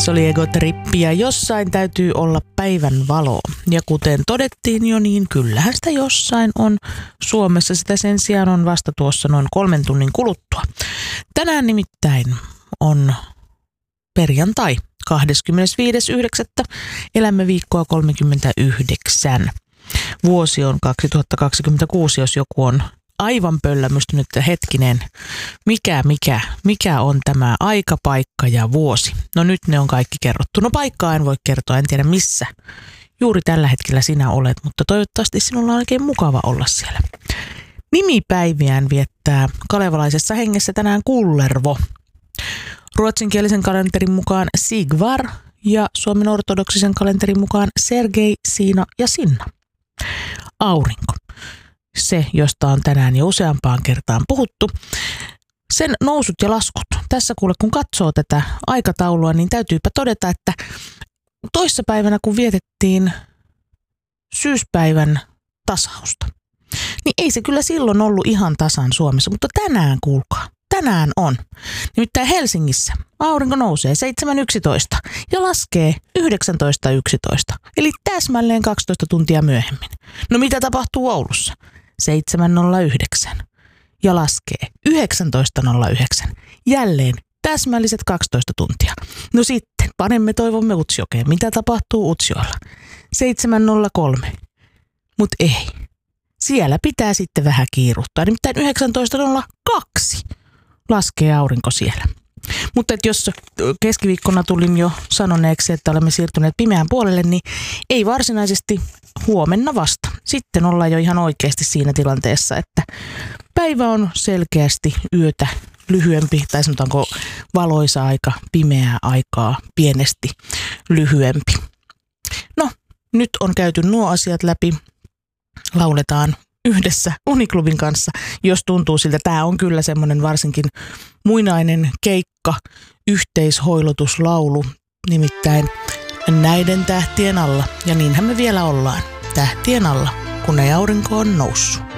Se oli Ego-trippi ja jossain täytyy olla päivän valo. Ja kuten todettiin jo, niin kyllähän sitä jossain on. Suomessa sitä sen sijaan on vasta tuossa noin 3 tunnin kuluttua. Tänään nimittäin on perjantai 25.9. Elämme viikkoa 39. Vuosi on 2026, jos joku on aivan pöllämystynyt, että hetkinen, mikä on tämä aika, paikka ja vuosi. No nyt ne on kaikki kerrottu. No paikkaa en voi kertoa, en tiedä missä juuri tällä hetkellä sinä olet, mutta toivottavasti sinulla on oikein mukava olla siellä. Nimipäiviään viettää kalevalaisessa hengessä tänään Kullervo. Ruotsinkielisen kalenterin mukaan Sigvar ja Suomen ortodoksisen kalenterin mukaan Sergei, Siina ja Sinna. Aurinko. Se, josta on tänään jo useampaan kertaan puhuttu. Sen nousut ja laskut. Tässä kuule, kun katsoo tätä aikataulua, niin täytyypä todeta, että toissapäivänä kun vietettiin syyspäivän tasausta, niin ei se kyllä silloin ollut ihan tasan Suomessa, mutta tänään kuulkaa. Tänään on. Nimittäin Helsingissä aurinko nousee 7.11 ja laskee 19.11. Eli täsmälleen 12 tuntia myöhemmin. No mitä tapahtuu Oulussa? 7.09 ja laskee 19.09. Jälleen täsmälliset 12 tuntia. No sitten panemme toivomme Utsjokeen. Mitä tapahtuu Utsjoella? 7.03. Mut ei. Siellä pitää sitten vähän kiiruhtaa. Nimittäin 19.02 laskee aurinko siellä. Mutta jos keskiviikkona tulin jo sanoneeksi, että olemme siirtyneet pimeään puolelle, niin ei varsinaisesti huomenna vasta. Sitten ollaan jo ihan oikeasti siinä tilanteessa, että päivä on selkeästi yötä lyhyempi, tai sanotaanko valoisa aika, pimeää aikaa pienesti lyhyempi. No, nyt on käyty nuo asiat läpi. Lauletaan yhdessä Uniklubin kanssa, jos tuntuu siltä. Tämä on kyllä semmoinen varsinkin muinainen keikka, yhteishoilotuslaulu, nimittäin Näiden tähtien alla. Ja niinhän me vielä ollaan, tähtien alla, kun ei aurinko on noussut.